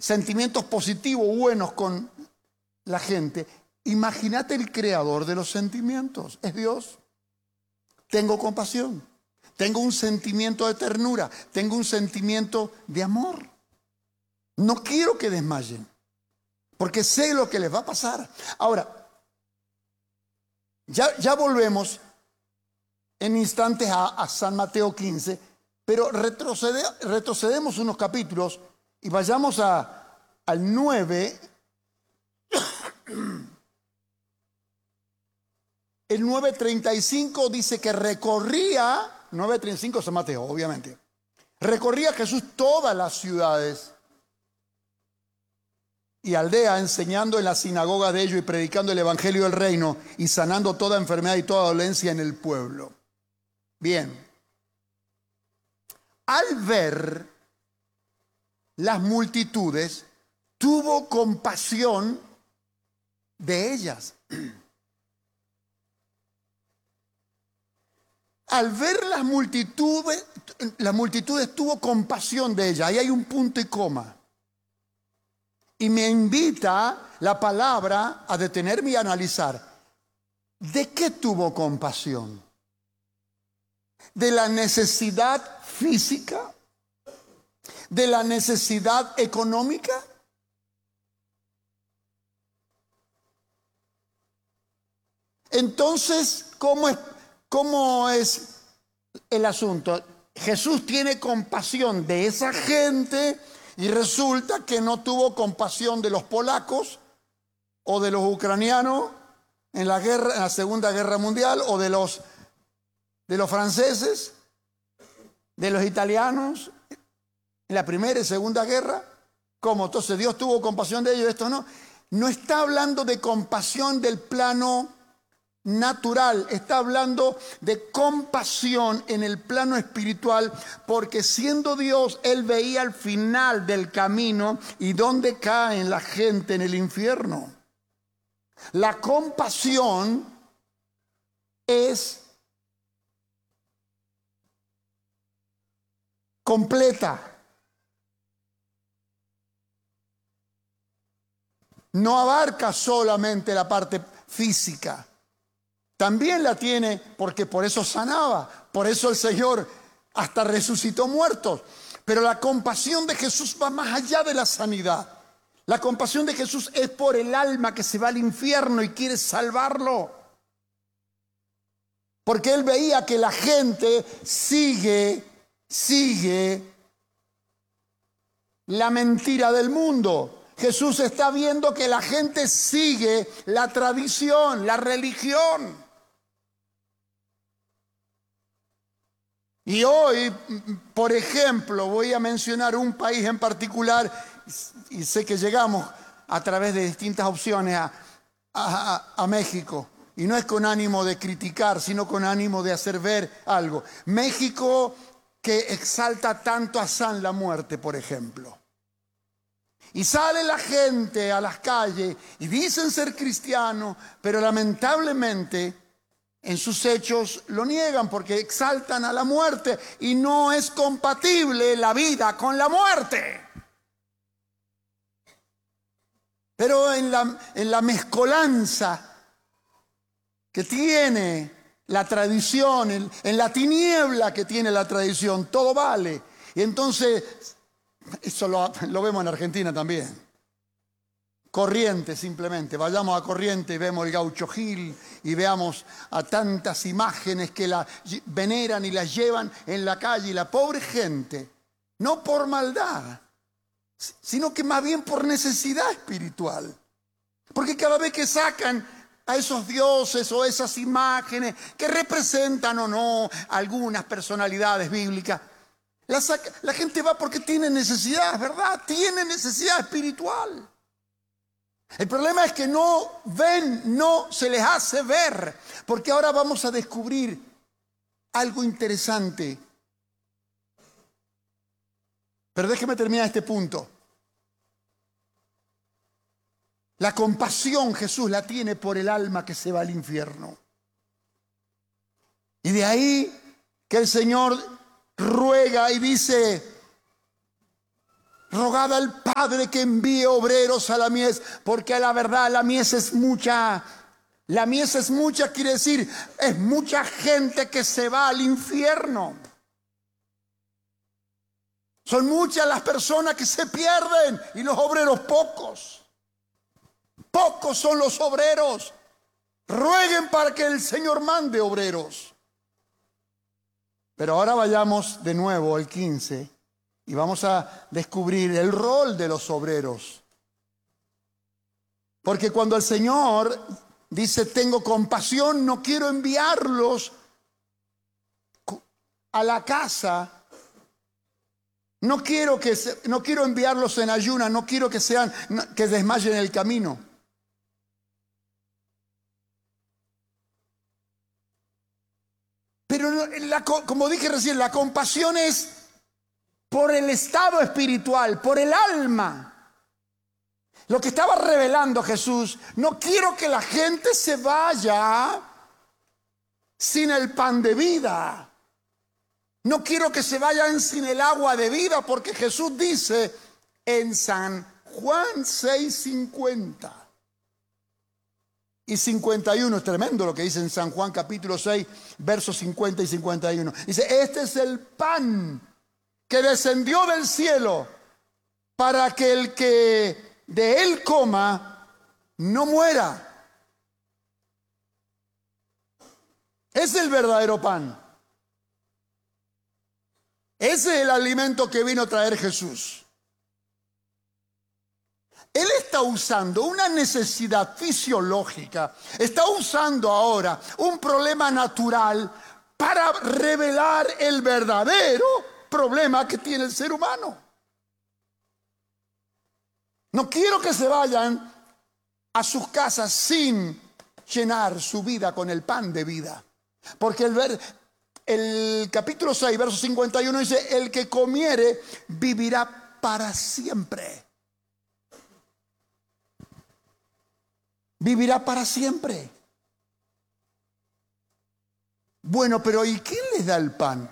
sentimientos positivos, buenos con la gente. Imagínate el creador de los sentimientos, es Dios. Tengo compasión, tengo un sentimiento de ternura, tengo un sentimiento de amor. No quiero que desmayen, porque sé lo que les va a pasar. Ahora, ya volvemos en instantes a San Mateo 15, pero retrocedemos unos capítulos y vayamos al 9. El 9:35 dice que recorría, 9:35 San Mateo, obviamente. Recorría Jesús todas las ciudades y aldeas, enseñando en la sinagoga de ellos y predicando el evangelio del reino y sanando toda enfermedad y toda dolencia en el pueblo. Bien. Al ver las multitudes, tuvo compasión de ellas. Al ver las multitudes tuvo compasión de ellas. Ahí hay un punto y coma. Y me invita la palabra a detenerme y a analizar. ¿De qué tuvo compasión? ¿De la necesidad física? ¿De la necesidad económica? Entonces, ¿cómo es el asunto? Jesús tiene compasión de esa gente y resulta que no tuvo compasión de los polacos o de los ucranianos en la guerra, en la Segunda Guerra Mundial, o de los franceses, de los italianos en la Primera y Segunda Guerra. ¿Cómo? Entonces Dios tuvo compasión de ellos, esto no. No está hablando de compasión del plano natural, está hablando de compasión en el plano espiritual, porque siendo Dios, Él veía al final del camino y dónde caen la gente en el infierno. La compasión es completa. No abarca solamente la parte física. También la tiene, porque por eso sanaba, por eso el Señor hasta resucitó muertos. Pero la compasión de Jesús va más allá de la sanidad. La compasión de Jesús es por el alma que se va al infierno y quiere salvarlo. Porque Él veía que la gente sigue la mentira del mundo. Jesús está viendo que la gente sigue la tradición, la religión. Y hoy, por ejemplo, voy a mencionar un país en particular, y sé que llegamos a través de distintas opciones a México. Y no es con ánimo de criticar, sino con ánimo de hacer ver algo. México, que exalta tanto a San la Muerte, por ejemplo. Y sale la gente a las calles y dicen ser cristianos, pero lamentablemente en sus hechos lo niegan porque exaltan a la muerte y no es compatible la vida con la muerte. Pero en la mezcolanza que tiene la tradición, en la tiniebla que tiene la tradición, todo vale. Y entonces, eso lo vemos en Argentina también. Corrientes simplemente, vayamos a Corrientes y vemos el Gaucho Gil y veamos a tantas imágenes que la veneran y las llevan en la calle, y la pobre gente, no por maldad, sino que más bien por necesidad espiritual. Porque cada vez que sacan a esos dioses o esas imágenes que representan o no algunas personalidades bíblicas, la gente va porque tiene necesidad, ¿verdad? Tiene necesidad espiritual. El problema es que no ven, no se les hace ver, porque ahora vamos a descubrir algo interesante. Pero déjeme terminar este punto. La compasión Jesús la tiene por el alma que se va al infierno. Y de ahí que el Señor ruega y dice: Rogad al Padre que envíe obreros a la mies, porque a la verdad la mies es mucha. La mies es mucha, quiere decir, es mucha gente que se va al infierno. Son muchas las personas que se pierden y los obreros pocos. Pocos son los obreros. Rueguen para que el Señor mande obreros. Pero ahora vayamos de nuevo al 15 y vamos a descubrir el rol de los obreros. Porque cuando el Señor dice, tengo compasión, no quiero enviarlos a la casa. No quiero enviarlos en ayunas, no quiero que desmayen en el camino. Pero como dije recién, la compasión es por el estado espiritual, por el alma. Lo que estaba revelando Jesús, no quiero que la gente se vaya sin el pan de vida. No quiero que se vayan sin el agua de vida, porque Jesús dice en San Juan 6:50 y 51, es tremendo lo que dice en San Juan capítulo 6, versos 50 y 51. Dice, este es el pan que descendió del cielo para que el que de él coma no muera. Es el verdadero pan. Ese es el alimento que vino a traer Jesús. Él está usando una necesidad fisiológica, está usando ahora un problema natural para revelar el verdadero problema que tiene el ser humano. No quiero que se vayan a sus casas sin llenar su vida con el pan de vida. Porque el capítulo 6, verso 51 dice, el que comiere vivirá para siempre. Vivirá para siempre. Bueno, pero ¿y quién les da el pan?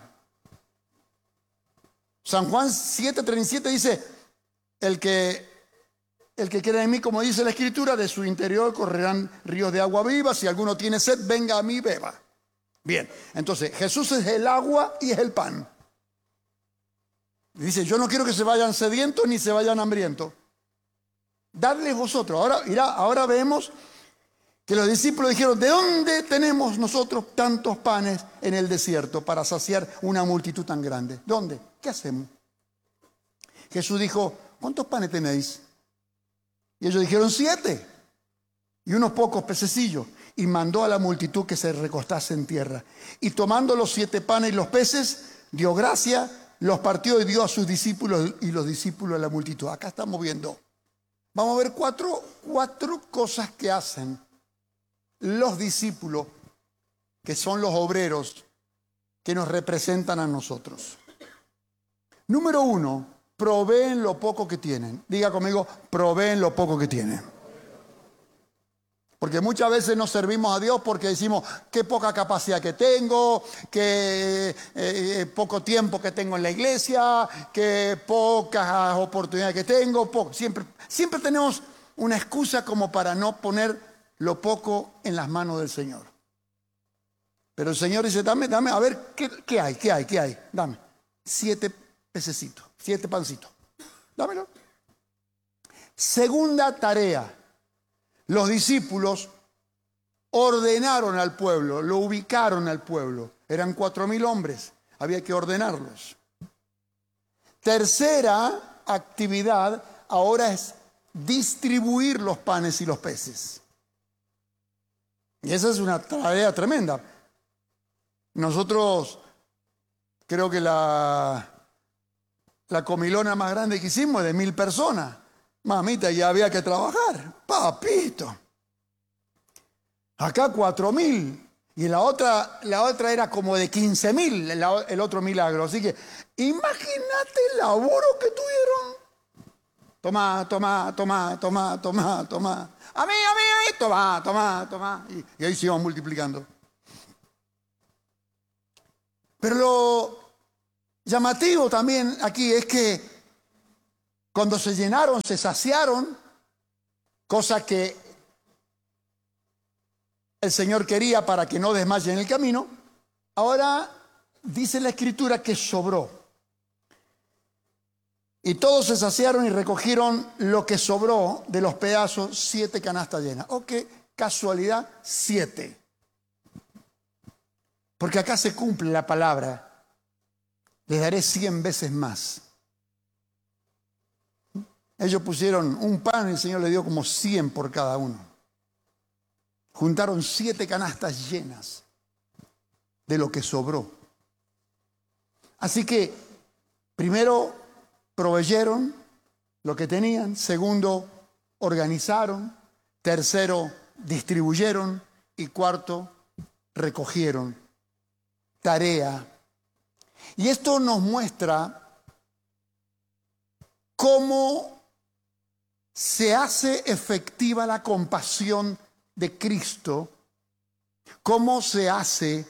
San Juan 7:37 dice, el que cree en mí, como dice la Escritura, de su interior correrán ríos de agua viva. Si alguno tiene sed, venga a mí y beba. Bien, entonces Jesús es el agua y es el pan. Dice, yo no quiero que se vayan sedientos ni se vayan hambrientos. Dadles vosotros. Ahora vemos que los discípulos dijeron, ¿de dónde tenemos nosotros tantos panes en el desierto para saciar una multitud tan grande? ¿Dónde? ¿Qué hacemos? Jesús dijo, ¿cuántos panes tenéis? Y ellos dijeron 7 y unos pocos pececillos. Y mandó a la multitud que se recostase en tierra. Y tomando los 7 panes y los peces, dio gracia, los partió y dio a sus discípulos y los discípulos a la multitud. Acá estamos viendo. Vamos a ver cuatro cosas que hacen los discípulos, que son los obreros que nos representan a nosotros. Número 1, proveen lo poco que tienen. Diga conmigo, proveen lo poco que tienen. Porque muchas veces nos servimos a Dios porque decimos qué poca capacidad que tengo, qué poco tiempo que tengo en la iglesia, qué pocas oportunidades que tengo. Siempre tenemos una excusa como para no poner lo poco en las manos del Señor. Pero el Señor dice, dame, a ver, ¿qué hay? Dame 7 pececitos, 7 pancitos. Dámelo. Segunda tarea. Los discípulos ordenaron al pueblo, lo ubicaron al pueblo. Eran 4.000 hombres, había que ordenarlos. Tercera actividad ahora es distribuir los panes y los peces. Y esa es una tarea tremenda. Nosotros, creo que la comilona más grande que hicimos es de 1.000 personas. Mamita, ya había que trabajar. Papito. Acá 4.000. Y la otra era como de 15.000, el otro milagro. Así que imagínate el laburo que tuvieron. Tomá. A mí, toma. Y ahí se iban multiplicando. Pero lo llamativo también aquí es que Cuando se llenaron, se saciaron, cosa que el Señor quería para que no desmayen en el camino. Ahora dice la Escritura que sobró. Y todos se saciaron y recogieron lo que sobró de los pedazos, 7 canastas llenas. Oh, qué casualidad, 7. Porque acá se cumple la palabra: les daré 100 veces más. Ellos pusieron un pan y el Señor le dio como 100 por cada uno. Juntaron 7 canastas llenas de lo que sobró. Así que, primero, proveyeron lo que tenían. Segundo, organizaron. Tercero, distribuyeron. Y cuarto, recogieron. Tarea. Y esto nos muestra cómo se hace efectiva la compasión de Cristo, cómo se hace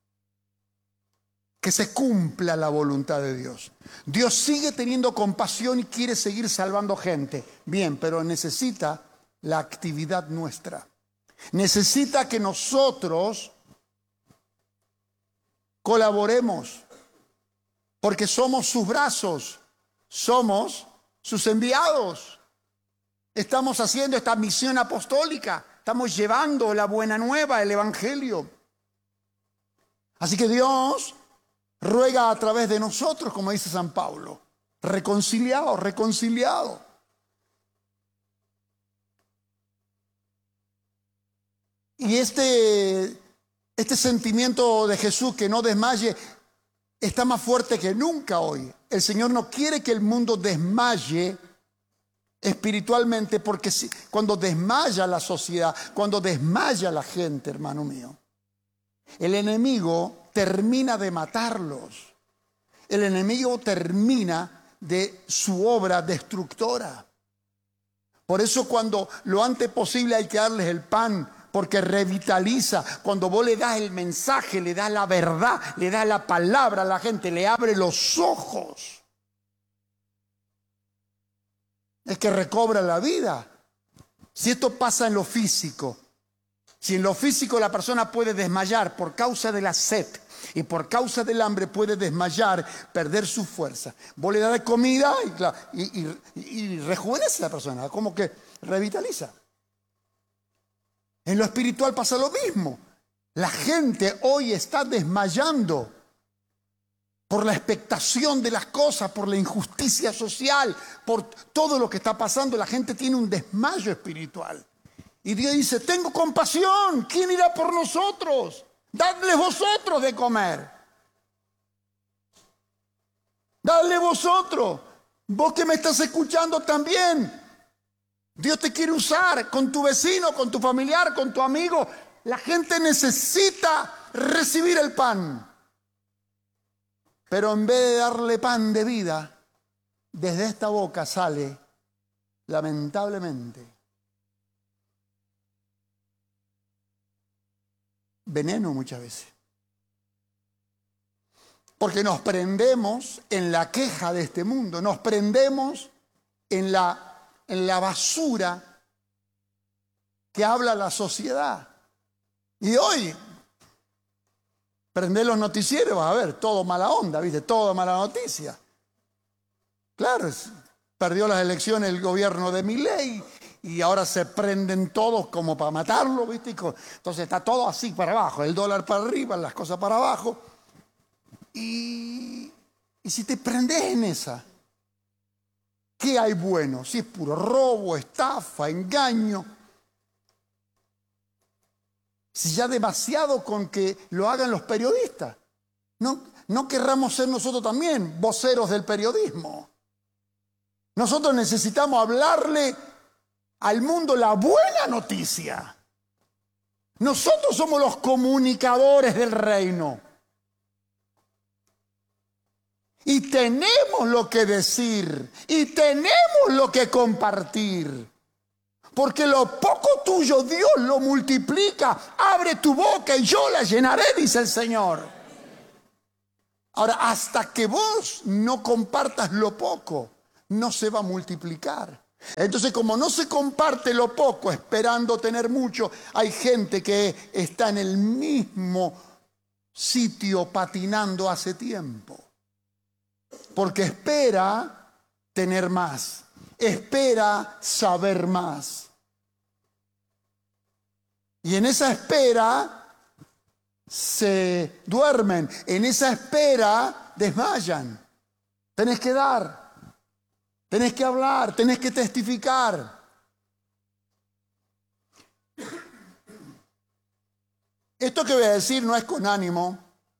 que se cumpla la voluntad de Dios. Dios sigue teniendo compasión y quiere seguir salvando gente. Bien, pero necesita la actividad nuestra. Necesita que nosotros colaboremos, porque somos sus brazos, somos sus enviados. Estamos haciendo esta misión apostólica, estamos llevando la buena nueva, el evangelio. Así que Dios ruega a través de nosotros, como dice San Pablo, reconciliado, reconciliado. Y este sentimiento de Jesús, que no desmaye, está más fuerte que nunca hoy. El Señor no quiere que el mundo desmaye espiritualmente, porque cuando desmaya la sociedad, cuando desmaya la gente, hermano mío, el enemigo termina de matarlos. El enemigo termina de su obra destructora. Por eso, cuando lo antes posible hay que darles el pan, porque revitaliza. Cuando vos le das el mensaje, le das la verdad, le das la palabra a la gente, le abre los ojos, es que recobra la vida. Si esto pasa en lo físico, si en lo físico la persona puede desmayar por causa de la sed y por causa del hambre, puede desmayar, perder su fuerza. Vos le das de comida y rejuvenece a la persona, como que revitaliza. En lo espiritual pasa lo mismo. La gente hoy está desmayando por la expectación de las cosas, por la injusticia social, por todo lo que está pasando. La gente tiene un desmayo espiritual. Y Dios dice: tengo compasión, ¿quién irá por nosotros? Dadles vosotros de comer. Dadle vosotros. Vos que me estás escuchando también. Dios te quiere usar con tu vecino, con tu familiar, con tu amigo. La gente necesita recibir el pan. Pero en vez de darle pan de vida, desde esta boca sale, lamentablemente, veneno muchas veces. Porque nos prendemos en la queja de este mundo, nos prendemos en la basura que habla la sociedad. Y hoy, prendés los noticieros, vas a ver, todo mala onda, ¿viste? Todo mala noticia. Claro, perdió las elecciones el gobierno de Milei y ahora se prenden todos como para matarlo, ¿viste? Entonces está todo así para abajo, el dólar para arriba, las cosas para abajo. Y si te prendes en esa, ¿qué hay bueno? Si es puro robo, estafa, engaño. Si ya demasiado con que lo hagan los periodistas. No querramos ser nosotros también voceros del periodismo. Nosotros necesitamos hablarle al mundo la buena noticia. Nosotros somos los comunicadores del reino. Y tenemos lo que decir, y tenemos lo que compartir. Porque lo poco tuyo Dios lo multiplica. Abre tu boca y yo la llenaré, dice el Señor. Ahora, hasta que vos no compartas lo poco, no se va a multiplicar. Entonces, como no se comparte lo poco esperando tener mucho, hay gente que está en el mismo sitio patinando hace tiempo. Porque espera tener más, espera saber más. Y en esa espera se duermen, en esa espera desmayan. Tenés que dar. Tenés que hablar, tenés que testificar. Esto que voy a decir no es con ánimo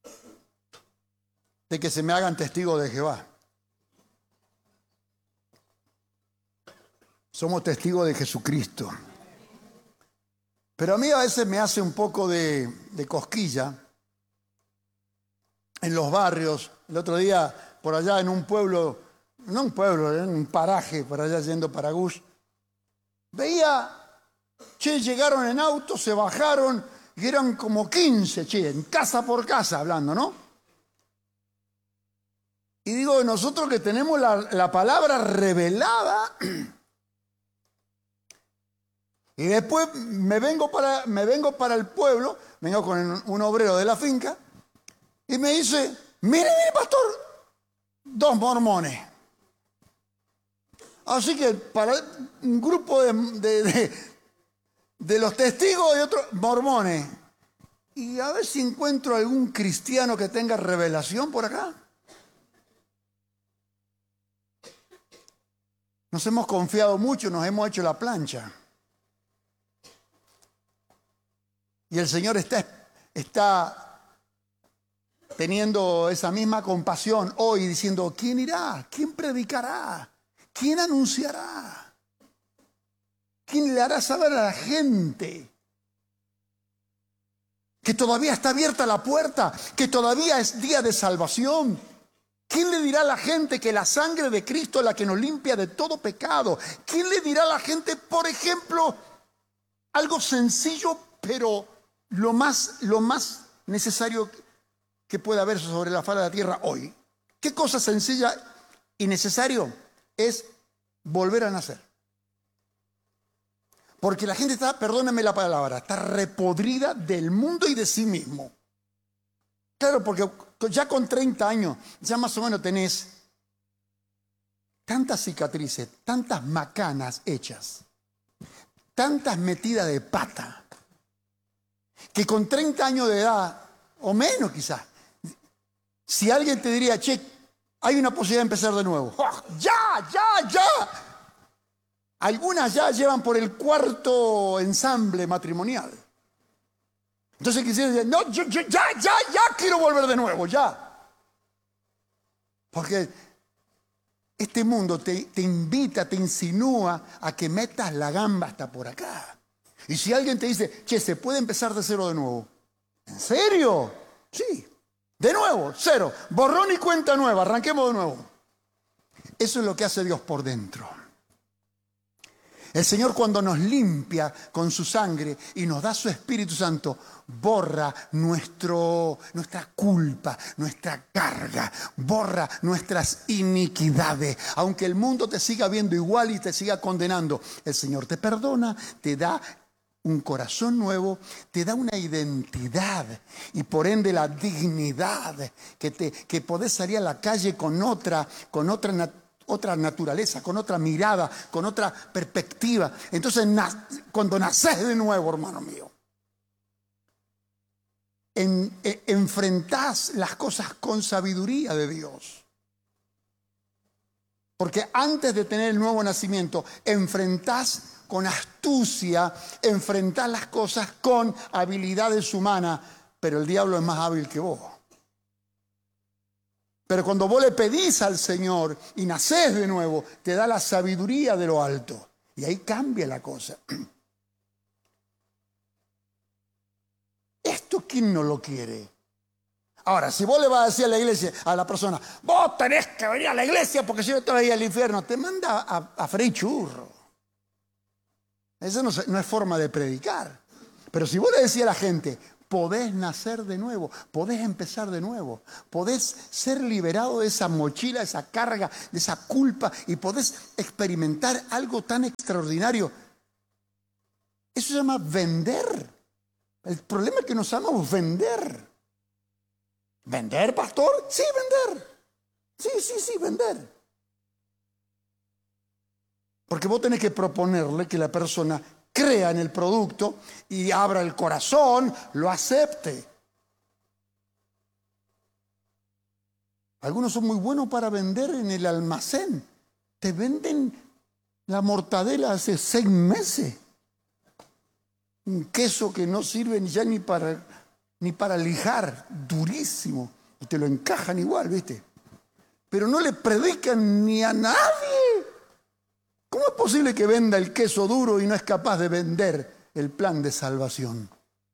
de que se me hagan testigos de Jehová. Somos testigos de Jesucristo. Pero a mí a veces me hace un poco de cosquilla en los barrios. El otro día, por allá en un pueblo, no un pueblo, en un paraje, por allá yendo para Gush, veía, llegaron en auto, se bajaron, y eran como 15, en casa por casa hablando, ¿no? Y digo, nosotros que tenemos la palabra revelada, y después me vengo para el pueblo, vengo con un obrero de la finca, y me dice, mire, pastor, 2 mormones. Así que para un grupo de los testigos y otros mormones. Y a ver si encuentro algún cristiano que tenga revelación por acá. Nos hemos confiado mucho, nos hemos hecho la plancha. Y el Señor está teniendo esa misma compasión hoy diciendo, ¿quién irá? ¿Quién predicará? ¿Quién anunciará? ¿Quién le hará saber a la gente que todavía está abierta la puerta, que todavía es día de salvación? ¿Quién le dirá a la gente que la sangre de Cristo es la que nos limpia de todo pecado? ¿Quién le dirá a la gente, por ejemplo, algo sencillo, pero lo más necesario que pueda haber sobre la faz de la tierra hoy? ¿Qué cosa sencilla y necesario? Es volver a nacer. Porque la gente está, perdónenme la palabra, está repodrida del mundo y de sí mismo. Claro, porque ya con 30 años, ya más o menos tenés tantas cicatrices, tantas macanas hechas, tantas metidas de pata, que con 30 años de edad, o menos quizás, si alguien te diría, che, hay una posibilidad de empezar de nuevo. ¡Oh, ya! Algunas ya llevan por el 4º ensamble matrimonial. Entonces quisiera decir, no, yo ya quiero volver de nuevo, ya. Porque este mundo te invita, te insinúa a que metas la gamba hasta por acá. Y si alguien te dice, che, ¿se puede empezar de cero de nuevo? ¿En serio? Sí. De nuevo, cero. Borrón y cuenta nueva. Arranquemos de nuevo. Eso es lo que hace Dios por dentro. El Señor, cuando nos limpia con su sangre y nos da su Espíritu Santo, borra nuestra culpa, nuestra carga, borra nuestras iniquidades. Aunque el mundo te siga viendo igual y te siga condenando, el Señor te perdona, te da un corazón nuevo, te da una identidad y por ende la dignidad que podés salir a la calle con otra naturaleza, con otra mirada, con otra perspectiva. Entonces, cuando nacés de nuevo, hermano mío, enfrentás las cosas con sabiduría de Dios. Porque antes de tener el nuevo nacimiento, enfrentás con astucia, enfrentás las cosas con habilidades humanas, pero el diablo es más hábil que vos. Pero cuando vos le pedís al Señor y nacés de nuevo, te da la sabiduría de lo alto. Y ahí cambia la cosa. ¿Esto quién no lo quiere? Ahora, si vos le vas a decir a la iglesia, a la persona, vos tenés que venir a la iglesia porque si no te vas a ir al infierno, te manda a freír churro. Eso no es forma de predicar. Pero si vos le decís a la gente, podés nacer de nuevo, podés empezar de nuevo, podés ser liberado de esa mochila, de esa carga, de esa culpa y podés experimentar algo tan extraordinario. Eso se llama vender. El problema es que no sabemos vender. ¿Vender, pastor? Sí, vender. Sí, vender. Porque vos tenés que proponerle que la persona crea en el producto y abra el corazón, lo acepte. Algunos son muy buenos para vender en el almacén. Te venden la mortadela hace 6 meses. Un queso que no sirve ya ni para lijar, durísimo. Y te lo encajan igual, ¿viste? Pero no le predican ni a nadie. ¿Cómo es posible que venda el queso duro y no es capaz de vender el plan de salvación?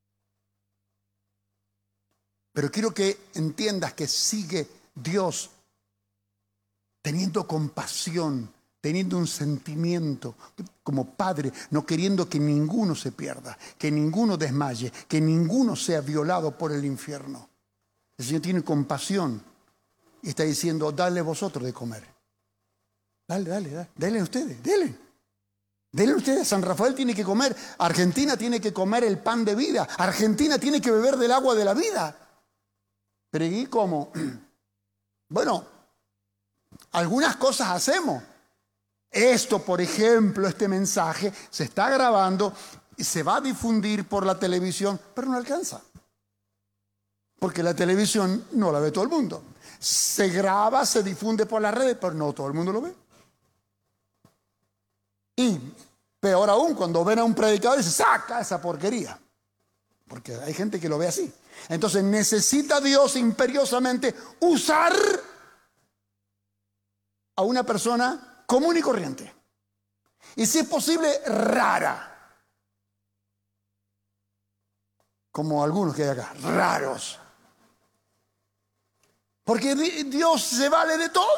Pero quiero que entiendas que sigue Dios teniendo compasión, teniendo un sentimiento como Padre, no queriendo que ninguno se pierda, que ninguno desmaye, que ninguno sea violado por el infierno. El Señor tiene compasión y está diciendo, dale vosotros de comer. Dale ustedes, denle ustedes. San Rafael tiene que comer, Argentina tiene que comer el pan de vida, Argentina tiene que beber del agua de la vida. Pero ¿y cómo? Bueno, algunas cosas hacemos. Esto, por ejemplo, este mensaje se está grabando y se va a difundir por la televisión, pero no alcanza. Porque la televisión no la ve todo el mundo. Se graba, se difunde por las redes, pero no todo el mundo lo ve. Y peor aún, cuando ven a un predicador y dice, saca esa porquería. Porque hay gente que lo ve así. Entonces necesita Dios imperiosamente usar a una persona común y corriente. Y si es posible, rara. Como algunos que hay acá, raros. Porque Dios se vale de todo.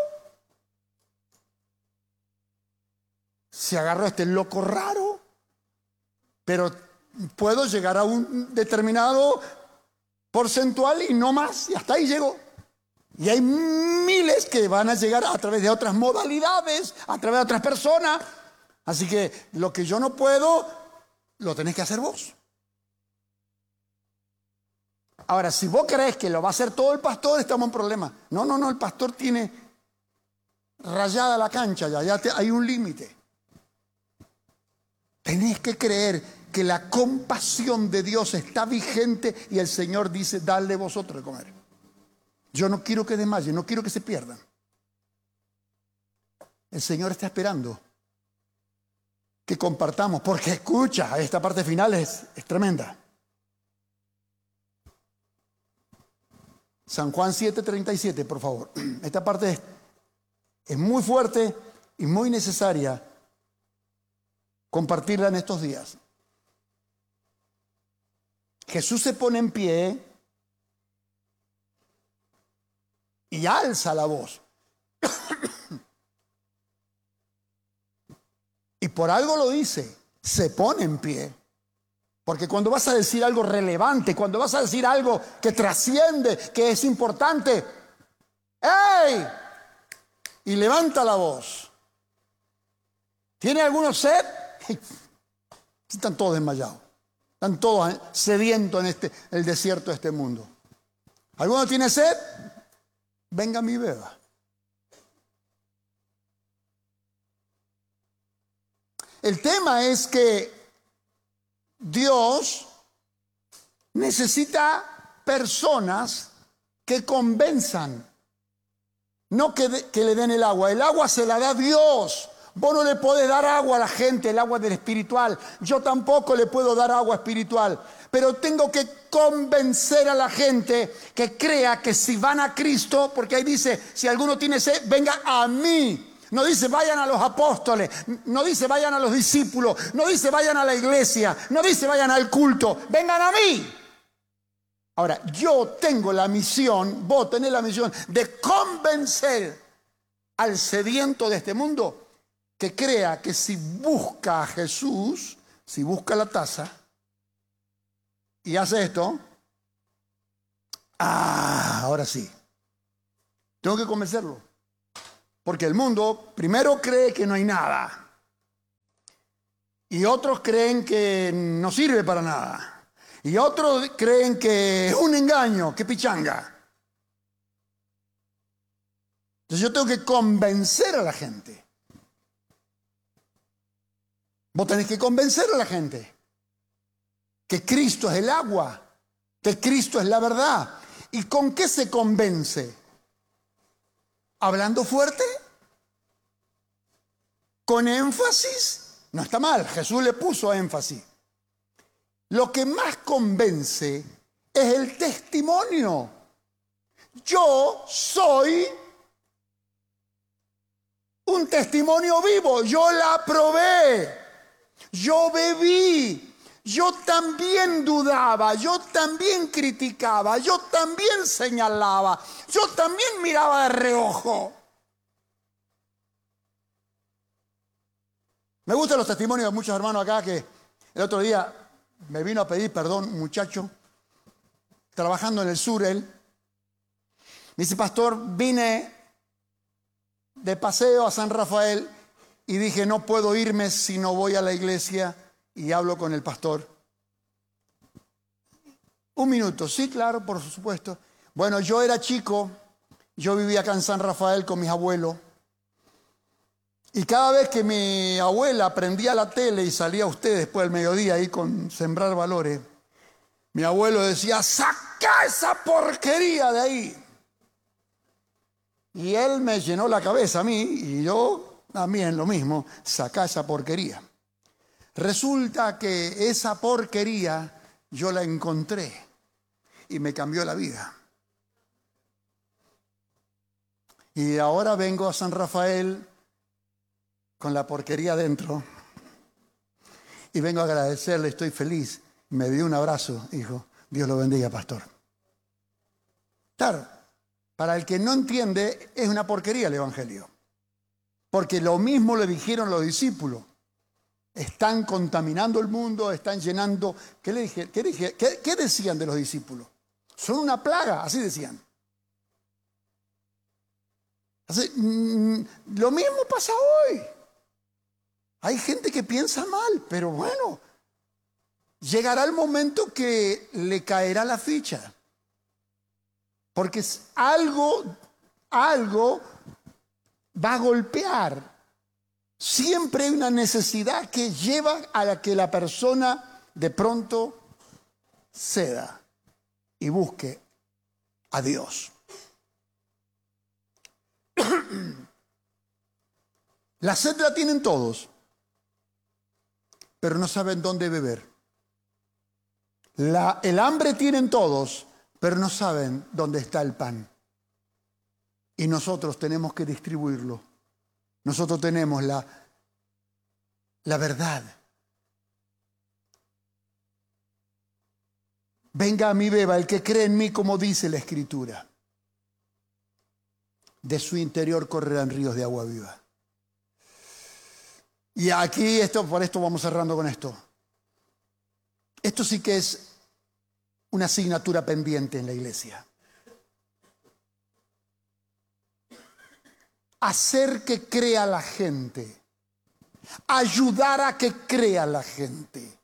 Se agarró a este loco raro, pero puedo llegar a un determinado porcentual y no más, y hasta ahí llego. Y hay miles que van a llegar a través de otras modalidades, a través de otras personas. Así que lo que yo no puedo, lo tenés que hacer vos. Ahora, si vos crees que lo va a hacer todo el pastor, estamos en problema. No, el pastor tiene rayada la cancha, ya hay un límite. Tenés que creer que la compasión de Dios está vigente y el Señor dice, dale vosotros de comer. Yo no quiero que desmayen, no quiero que se pierdan. El Señor está esperando que compartamos, porque escucha, esta parte final es tremenda. San Juan 7:37, por favor. Esta parte es muy fuerte y muy necesaria compartirla en estos días. Jesús se pone en pie y alza la voz. Y por algo lo dice, se pone en pie. Porque cuando vas a decir algo relevante, cuando vas a decir algo que trasciende, que es importante, ¡ey! Y levanta la voz. ¿Tiene alguno sed? Están todos desmayados. Están todos sedientos en el desierto de este mundo. ¿Alguno tiene sed? Venga mi beba. El tema es que Dios necesita personas que convenzan, no que le den el agua. El agua se la da Dios. Vos no le podés dar agua a la gente, el agua del espiritual. Yo tampoco le puedo dar agua espiritual. Pero tengo que convencer a la gente que crea que si van a Cristo, porque ahí dice, si alguno tiene sed, venga a mí. No dice vayan a los apóstoles, no dice vayan a los discípulos, no dice vayan a la iglesia, no dice vayan al culto, vengan a mí. Ahora, yo tengo la misión, vos tenés la misión de convencer al sediento de este mundo que crea que si busca a Jesús, si busca la taza y hace esto, ahora sí. Tengo que convencerlo. Porque el mundo primero cree que no hay nada. Y otros creen que no sirve para nada. Y otros creen que es un engaño, que pichanga. Entonces yo tengo que convencer a la gente. Vos tenés que convencer a la gente que Cristo es el agua, que Cristo es la verdad. ¿Y con qué se convence? ¿Hablando fuerte? ¿Con énfasis? No está mal, Jesús le puso énfasis. Lo que más convence es el testimonio. Yo soy un testimonio vivo, yo la probé, yo bebí, yo también dudaba, yo también criticaba, yo también señalaba, yo también miraba de reojo. Me gustan los testimonios de muchos hermanos acá que el otro día me vino a pedir perdón un muchacho trabajando en el sur. Él me dice: pastor, vine de paseo a San Rafael y dije, no puedo irme si no voy a la iglesia y hablo con el pastor. Un minuto. Sí, claro, por supuesto. Bueno, yo era chico, yo vivía acá en San Rafael con mis abuelos. Y cada vez que mi abuela prendía la tele y salía usted después del mediodía ahí con Sembrar Valores, mi abuelo decía: ¡saca esa porquería de ahí! Y él me llenó la cabeza a mí, y yo también lo mismo: saca esa porquería. Resulta que esa porquería yo la encontré y me cambió la vida. Y ahora vengo a San Rafael con la porquería dentro y vengo a agradecerle, estoy feliz. Me dio un abrazo, hijo. Dios lo bendiga, pastor. Claro, para el que no entiende, es una porquería el evangelio. Porque lo mismo le dijeron los discípulos. Están contaminando el mundo, están llenando. ¿Qué decían de los discípulos? Son una plaga, así decían. Así, lo mismo pasa hoy. Hay gente que piensa mal, pero bueno, llegará el momento que le caerá la ficha. Porque algo va a golpear. Siempre hay una necesidad que lleva a la que la persona de pronto ceda y busque a Dios. La sed la tienen todos, pero no saben dónde beber. El hambre tienen todos, pero no saben dónde está el pan. Y nosotros tenemos que distribuirlo. Nosotros tenemos la verdad. Venga a mí, beba, el que cree en mí, como dice la Escritura. De su interior correrán ríos de agua viva. Y aquí, por esto vamos cerrando con esto. Esto sí que es una asignatura pendiente en la iglesia. Hacer que crea la gente. Ayudar a que crea la gente.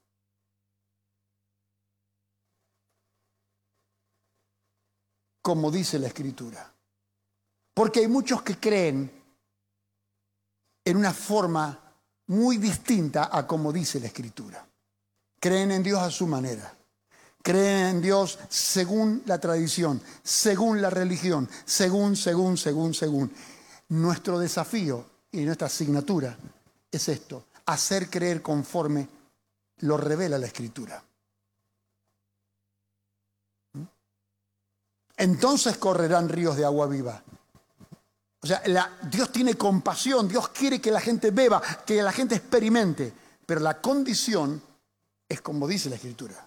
Como dice la Escritura. Porque hay muchos que creen en una forma muy distinta a como dice la Escritura. Creen en Dios a su manera. Creen en Dios según la tradición, según la religión, según. Nuestro desafío y nuestra asignatura es esto: hacer creer conforme lo revela la Escritura. Entonces correrán ríos de agua viva. O sea, Dios tiene compasión, Dios quiere que la gente beba, que la gente experimente, pero la condición es como dice la Escritura.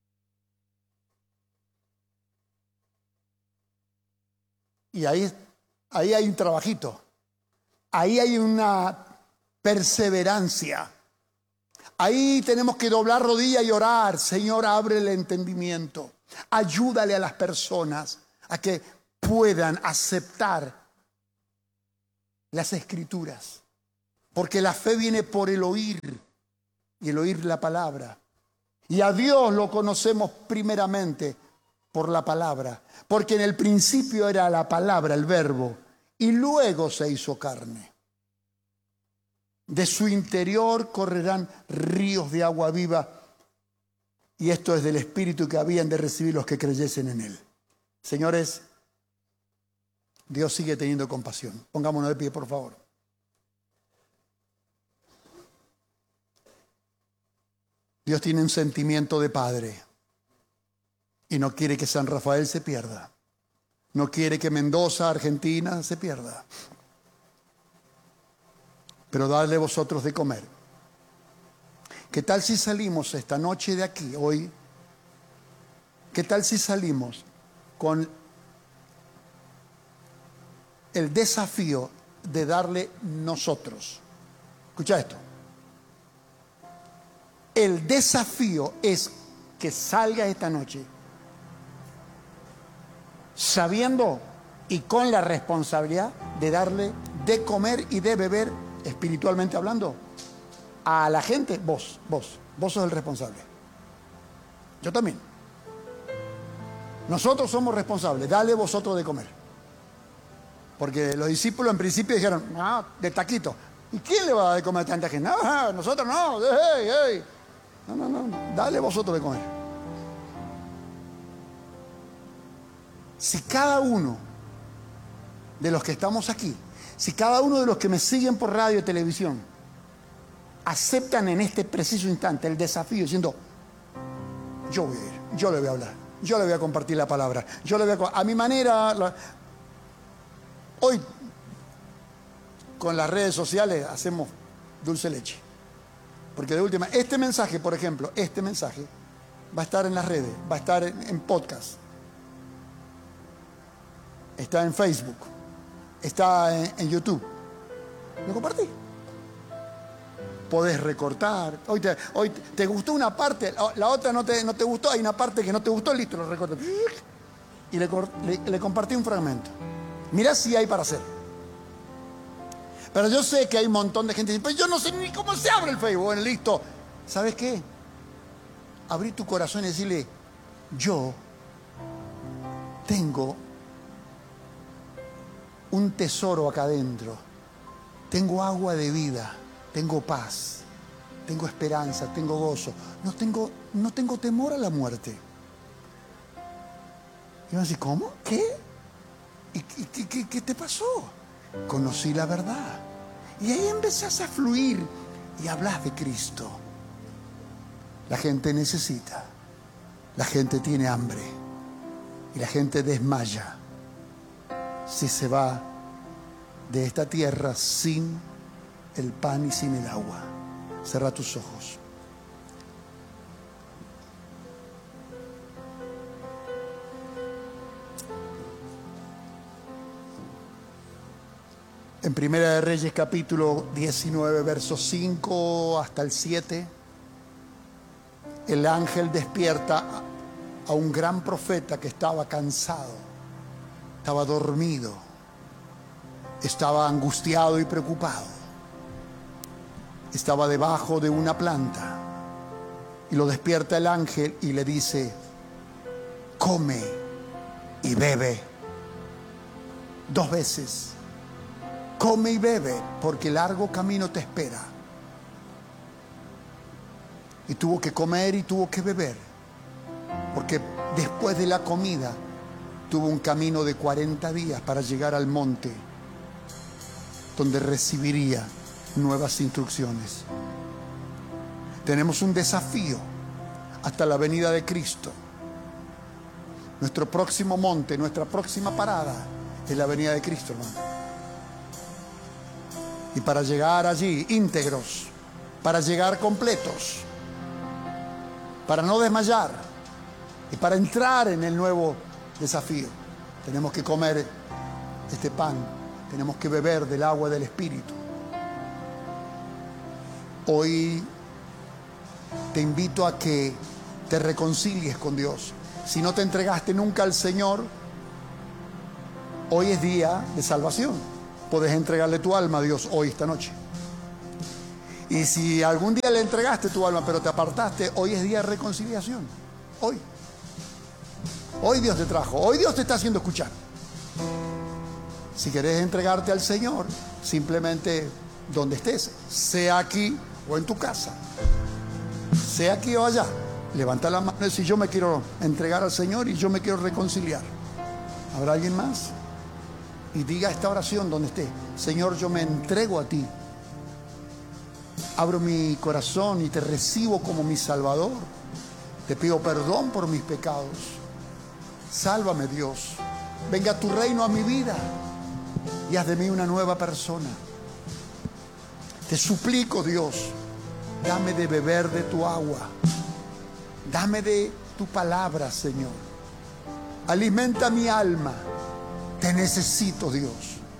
Y ahí hay un trabajito, ahí hay una perseverancia, Ahí tenemos que doblar rodilla y orar. Señor, abre el entendimiento. Ayúdale a las personas a que puedan aceptar las Escrituras. Porque la fe viene por el oír y el oír la palabra. Y a Dios lo conocemos primeramente por la palabra. Porque en el principio era la palabra, el verbo, y luego se hizo carne. De su interior correrán ríos de agua viva. Y esto es del Espíritu que habían de recibir los que creyesen en Él. Señores, Dios sigue teniendo compasión. Pongámonos de pie, por favor. Dios tiene un sentimiento de Padre. Y no quiere que San Rafael se pierda. No quiere que Mendoza, Argentina, se pierda. Pero dadle vosotros de comer. ¿Qué tal si salimos esta noche de aquí, hoy? ¿Qué tal si salimos con el desafío de darle nosotros? Escucha esto. El desafío es que salga esta noche sabiendo y con la responsabilidad de darle de comer y de beber, espiritualmente hablando, a la gente. Vos sos el responsable. Yo también. Nosotros somos responsables. Dale vosotros de comer. Porque los discípulos en principio dijeron, no, de taquito. ¿Y quién le va a dar de comer a tanta gente? No, nosotros no. Hey. No. Dale vosotros de comer. Si cada uno de los que estamos aquí, si cada uno de los que me siguen por radio y televisión aceptan en este preciso instante el desafío diciendo, yo voy a ir, yo le voy a hablar, yo le voy a compartir la palabra, yo le voy a mi manera. Hoy con las redes sociales hacemos dulce leche, porque de última, este mensaje, por ejemplo, este mensaje va a estar en las redes, va a estar en podcast, está en Facebook, está en YouTube. Lo compartí. Podés recortar. Hoy te gustó una parte, la otra no te gustó. Hay una parte que no te gustó, listo, lo recorto. Y le compartí un fragmento. Mirá si hay para hacer. Pero yo sé que hay un montón de gente que dice, pues yo no sé ni cómo se abre el Facebook. Bueno, listo. ¿Sabes qué? Abrí tu corazón y decirle, yo tengo un tesoro acá adentro. Tengo agua de vida, tengo paz, tengo esperanza, tengo gozo. No tengo temor a la muerte. Y van a decir, ¿cómo? ¿Qué? ¿Y qué te pasó? Conocí la verdad. Y ahí empezás a fluir y hablas de Cristo. La gente necesita, la gente tiene hambre y la gente desmaya si se va de esta tierra sin el pan y sin el agua. Cerra tus ojos. En Primera de Reyes capítulo 19, versos 5 hasta el 7, el ángel despierta a un gran profeta que estaba cansado, estaba dormido, estaba angustiado y preocupado. Estaba debajo de una planta y lo despierta el ángel y le dice, come y bebe 2 veces. Come y bebe, porque largo camino te espera. Y tuvo que comer y tuvo que beber, porque después de la comida tuvo un camino de 40 días para llegar al monte, donde recibiría nuevas instrucciones. Tenemos un desafío hasta la venida de Cristo. Nuestro próximo monte, nuestra próxima parada es la venida de Cristo, hermano. Y para llegar allí íntegros, para llegar completos, para no desmayar y para entrar en el nuevo desafío, tenemos que comer este pan, tenemos que beber del agua del Espíritu. Hoy te invito a que te reconcilies con Dios. Si no te entregaste nunca al Señor, hoy es día de salvación. Puedes entregarle tu alma a Dios hoy, esta noche. Y si algún día le entregaste tu alma, pero te apartaste, hoy es día de reconciliación. Hoy. Hoy Dios te trajo. Hoy Dios te está haciendo escuchar. Si querés entregarte al Señor, simplemente donde estés, sea aquí o en tu casa, sea aquí o allá, levanta la mano y decir: yo me quiero entregar al Señor y yo me quiero reconciliar. ¿Habrá alguien más? Y diga esta oración donde esté: Señor, yo me entrego a ti. Abro mi corazón y te recibo como mi Salvador. Te pido perdón por mis pecados. Sálvame, Dios. Venga tu reino a mi vida y haz de mí una nueva persona. Te suplico, Dios, dame de beber de tu agua. Dame de tu palabra, Señor. Alimenta mi alma. Te necesito, Dios.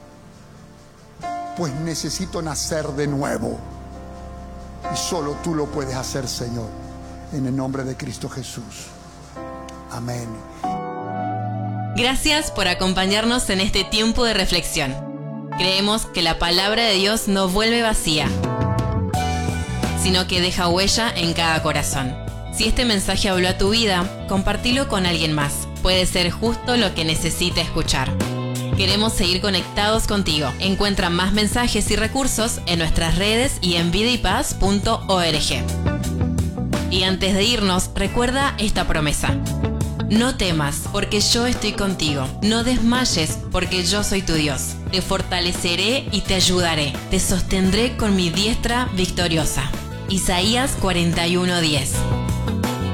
Pues necesito nacer de nuevo. Y solo tú lo puedes hacer, Señor. En el nombre de Cristo Jesús. Amén. Gracias por acompañarnos en este tiempo de reflexión. Creemos que la palabra de Dios no vuelve vacía, sino que deja huella en cada corazón. Si este mensaje habló a tu vida, compártelo con alguien más. Puede ser justo lo que necesita escuchar. Queremos seguir conectados contigo. Encuentra más mensajes y recursos en nuestras redes y en vidaypaz.org. Y antes de irnos, recuerda esta promesa. No temas, porque yo estoy contigo. No desmayes, porque yo soy tu Dios. Te fortaleceré y te ayudaré. Te sostendré con mi diestra victoriosa. Isaías 41:10.